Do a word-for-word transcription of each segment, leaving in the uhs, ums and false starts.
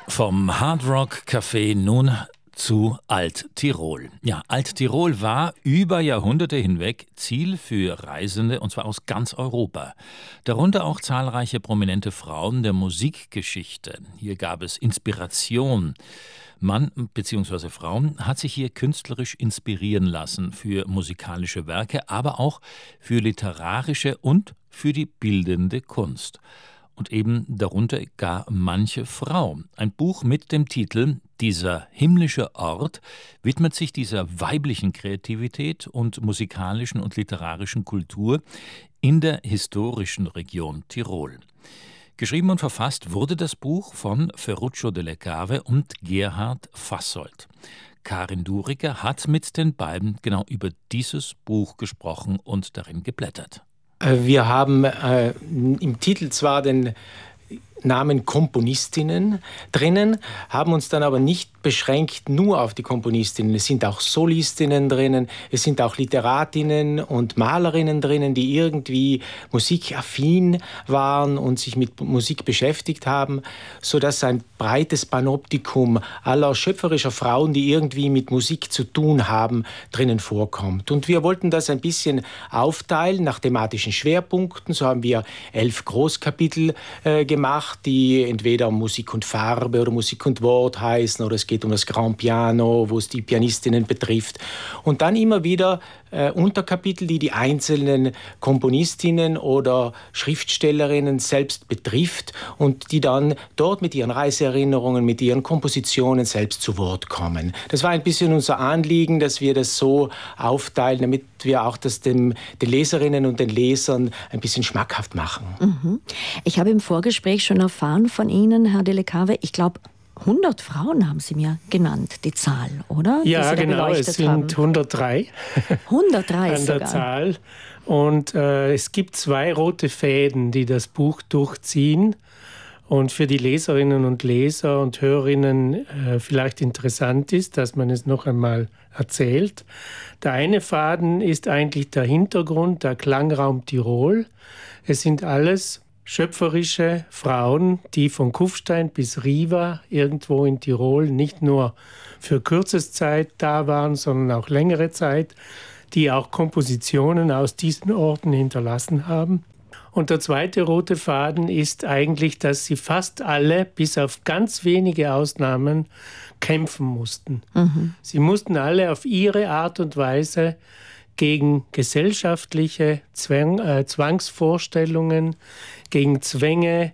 Vom Hard Rock Café nun zu Alt-Tirol. Ja, Alt-Tirol war über Jahrhunderte hinweg Ziel für Reisende, und zwar aus ganz Europa. Darunter auch zahlreiche prominente Frauen der Musikgeschichte. Hier gab es Inspiration. Mann bzw. Frau hat sich hier künstlerisch inspirieren lassen für musikalische Werke, aber auch für literarische und für die bildende Kunst. Und eben darunter gar manche Frau. Ein Buch mit dem Titel »Dieser himmlische Ort« widmet sich dieser weiblichen Kreativität und musikalischen und literarischen Kultur in der historischen Region Tirol. Geschrieben und verfasst wurde das Buch von Ferruccio Delle Cave und Gerhard Fassold. Karin Duriger hat mit den beiden genau über dieses Buch gesprochen und darin geblättert. Wir haben äh, im Titel zwar den Namen Komponistinnen drinnen, haben uns dann aber nicht beschränkt nur auf die Komponistinnen. Es sind auch Solistinnen drinnen, es sind auch Literatinnen und Malerinnen drinnen, die irgendwie musikaffin waren und sich mit Musik beschäftigt haben, sodass ein breites Panoptikum aller schöpferischer Frauen, die irgendwie mit Musik zu tun haben, drinnen vorkommt. Und wir wollten das ein bisschen aufteilen nach thematischen Schwerpunkten. So haben wir elf Großkapitel äh, gemacht, die entweder Musik und Farbe oder Musik und Wort heißen, oder es geht um das Grand Piano, wo es die Pianistinnen betrifft. Und dann immer wieder äh, Unterkapitel, die die einzelnen Komponistinnen oder Schriftstellerinnen selbst betrifft und die dann dort mit ihren Reiseerinnerungen, mit ihren Kompositionen selbst zu Wort kommen. Das war ein bisschen unser Anliegen, dass wir das so aufteilen, damit wir auch das dem, den Leserinnen und den Lesern ein bisschen schmackhaft machen. Mhm. Ich habe im Vorgespräch schon erfahren von Ihnen, Herr Delle Cave, ich glaube, hundert Frauen haben Sie mir genannt, die Zahl, oder? Ja, genau, es sind haben. hundertdrei. hundertdrei an sogar. der Zahl. Und äh, es gibt zwei rote Fäden, die das Buch durchziehen. Und für die Leserinnen und Leser und Hörerinnen äh, vielleicht interessant ist, dass man es noch einmal erzählt. Der eine Faden ist eigentlich der Hintergrund, der Klangraum Tirol. Es sind alles schöpferische Frauen, die von Kufstein bis Riva irgendwo in Tirol nicht nur für kürzeste Zeit da waren, sondern auch längere Zeit, die auch Kompositionen aus diesen Orten hinterlassen haben. Und der zweite rote Faden ist eigentlich, dass sie fast alle, bis auf ganz wenige Ausnahmen, kämpfen mussten. Mhm. Sie mussten alle auf ihre Art und Weise gegen gesellschaftliche Zwang, äh, Zwangsvorstellungen, gegen Zwänge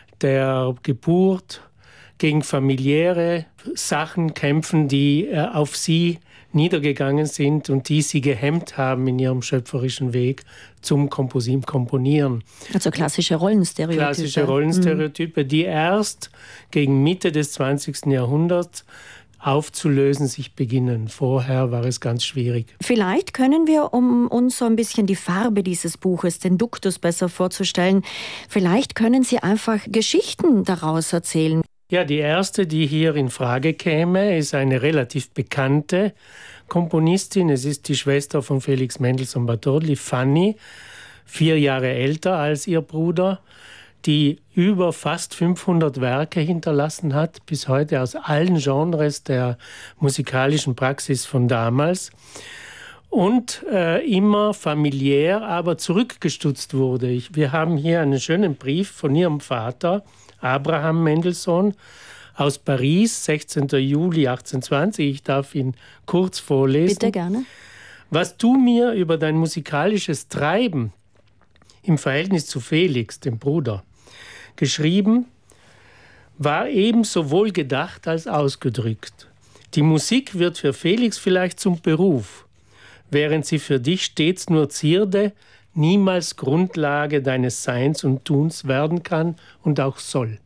der Geburt, gegen familiäre Sachen kämpfen, die äh, auf sie niedergegangen sind und die sie gehemmt haben in ihrem schöpferischen Weg zum Komposim Komponieren. Also klassische Rollenstereotype. Klassische Rollenstereotype, die erst gegen Mitte des zwanzigsten Jahrhunderts aufzulösen sich beginnen. Vorher war es ganz schwierig. Vielleicht können wir, um uns so ein bisschen die Farbe dieses Buches, den Duktus besser vorzustellen, vielleicht können Sie einfach Geschichten daraus erzählen. Ja, die erste, die hier in Frage käme, ist eine relativ bekannte Komponistin. Es ist die Schwester von Felix Mendelssohn Bartholdy, Fanny, vier Jahre älter als ihr Bruder, die über fast fünfhundert Werke hinterlassen hat, bis heute aus allen Genres der musikalischen Praxis von damals. Und äh, immer familiär, aber zurückgestutzt wurde. Ich, wir haben hier einen schönen Brief von ihrem Vater, Abraham Mendelssohn, aus Paris, sechzehnten Juli achtzehnhundertzwanzig. Ich darf ihn kurz vorlesen. Bitte gerne. Was du mir über dein musikalisches Treiben im Verhältnis zu Felix, dem Bruder, geschrieben, war ebenso wohl gedacht als ausgedrückt. Die Musik wird für Felix vielleicht zum Beruf, während sie für dich stets nur Zierde, niemals Grundlage deines Seins und Tuns werden kann und auch soll.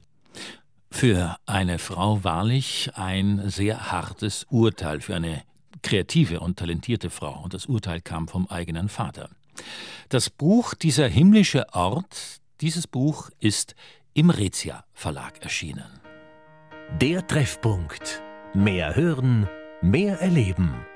Für eine Frau wahrlich ein sehr hartes Urteil, für eine kreative und talentierte Frau. Und das Urteil kam vom eigenen Vater. Das Buch »Dieser himmlische Ort«, dieses Buch ist im Rezia Verlag erschienen. Der Treffpunkt. Mehr hören, mehr erleben.